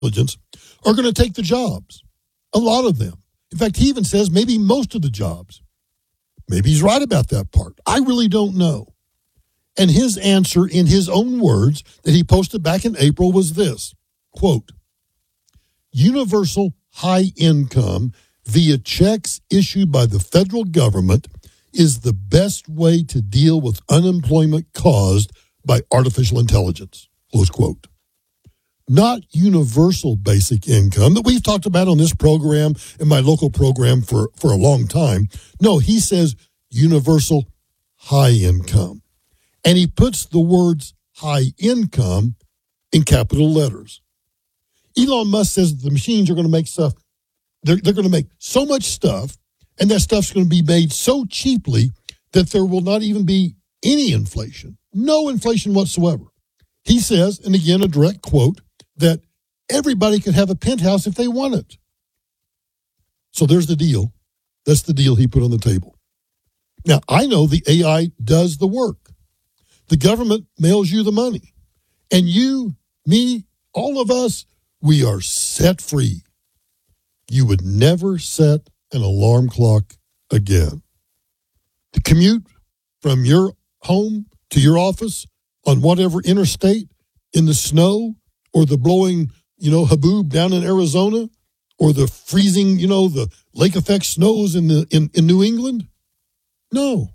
intelligence are going to take the jobs. A lot of them. In fact, he even says maybe most of the jobs. Maybe he's right about that part. I really don't know. And his answer in his own words that he posted back in April was this, quote, universal high income via checks issued by the federal government is the best way to deal with unemployment caused by artificial intelligence, close quote. Not universal basic income that we've talked about on this program and my local program for a long time. No, he says universal high income. And he puts the words high income in capital letters. Elon Musk says that the machines are going to make stuff, they're going to make so much stuff, and that stuff's going to be made so cheaply that there will not even be any inflation, no inflation whatsoever. He says, and again, a direct quote, that everybody can have a penthouse if they want it. So there's the deal. That's the deal he put on the table. Now, I know the AI does the work. The government mails you the money. And you, me, all of us, we are set free. You would never set an alarm clock again. The commute from your home to your office on whatever interstate in the snow or the blowing, haboob down in Arizona or the freezing, the lake effect snows in New England. No,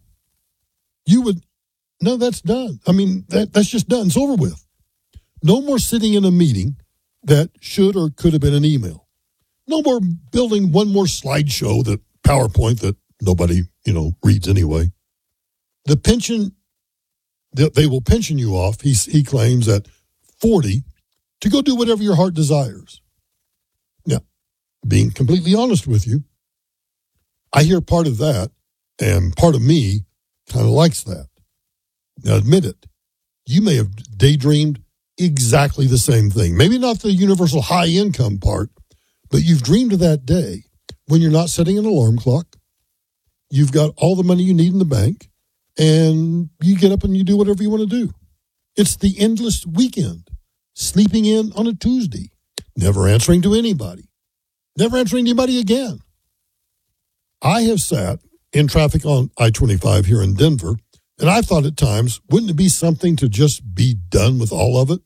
that's done. I mean, that's just done. It's over with. No more sitting in a meeting that should or could have been an email. No more building one more slideshow, that PowerPoint that nobody, reads anyway. The pension, they will pension you off, he claims, at 40 to go do whatever your heart desires. Now, being completely honest with you, I hear part of that, and part of me kind of likes that. Now, admit it, you may have daydreamed exactly the same thing. Maybe not the universal high income part, but you've dreamed of that day when you're not setting an alarm clock. You've got all the money you need in the bank, and you get up and you do whatever you want to do. It's the endless weekend, sleeping in on a Tuesday, never answering to anybody, never answering to anybody again. I have sat in traffic on I-25 here in Denver, and I thought at times, wouldn't it be something to just be done with all of it?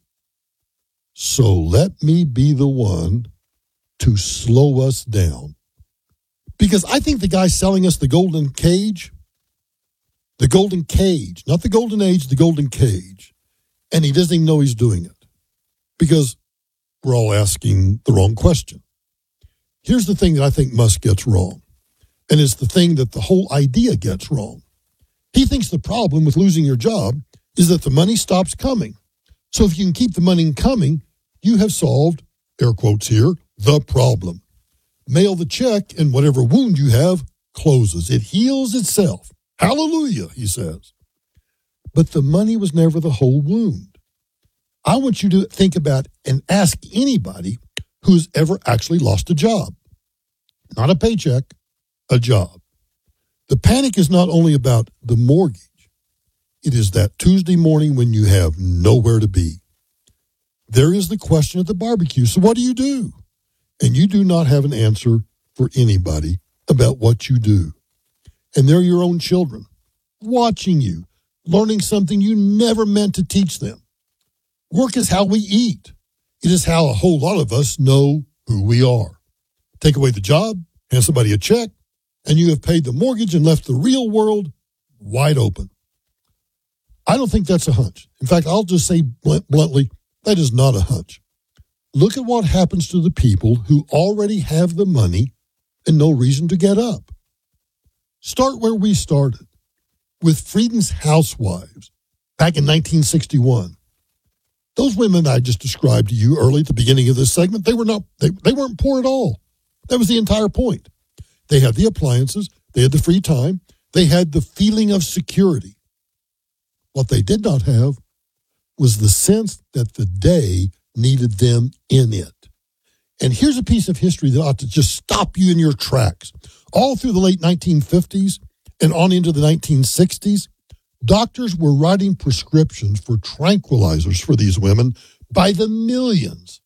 So let me be the one to slow us down. Because I think the guy selling us the golden cage, not the golden age, the golden cage, and he doesn't even know he's doing it because we're all asking the wrong question. Here's the thing that I think Musk gets wrong, and it's the thing that the whole idea gets wrong. He thinks the problem with losing your job is that the money stops coming. So if you can keep the money coming, you have solved, air quotes here, the problem. Mail the check and whatever wound you have closes. It heals itself. Hallelujah, he says. But the money was never the whole wound. I want you to think about and ask anybody who's ever actually lost a job. Not a paycheck, a job. The panic is not only about the mortgage. It is that Tuesday morning when you have nowhere to be. There is the question at the barbecue. So what do you do? And you do not have an answer for anybody about what you do. And they're your own children, watching you, learning something you never meant to teach them. Work is how we eat. It is how a whole lot of us know who we are. Take away the job, hand somebody a check, and you have paid the mortgage and left the real world wide open. I don't think that's a hunch. In fact, I'll just say bluntly, that is not a hunch. Look at what happens to the people who already have the money and no reason to get up. Start where we started, with Freedom's housewives back in 1961. Those women I just described to you early at the beginning of this segment, they weren't poor at all. That was the entire point. They had the appliances, they had the free time, they had the feeling of security. What they did not have was the sense that the day needed them in it. And here's a piece of history that ought to just stop you in your tracks. All through the late 1950s and on into the 1960s, doctors were writing prescriptions for tranquilizers for these women by the millions.